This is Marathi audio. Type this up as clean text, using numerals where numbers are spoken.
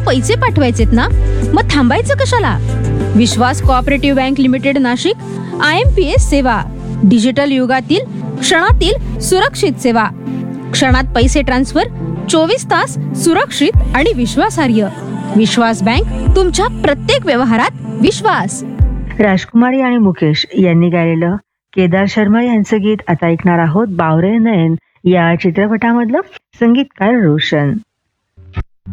पैसे पाठवायचेत ना, मग थांबायचं कशाला? विश्वास cooperative bank limited Nashik, IMPS सेवा, डिजिटल युगातील क्षणातील सुरक्षित सेवा. क्षणात पैसे ट्रान्सफर, 24 तास सुरक्षित आणि विश्वासार्ह. विश्वास बँक, तुमच्या प्रत्येक व्यवहारात विश्वास. राजकुमारी आणि मुकेश यांनी गायलेलं केदार शर्मा यांचं गीत आता ऐकणार आहोत. बावरे नयन या चित्रपटामधलं, संगीतकार रोशन.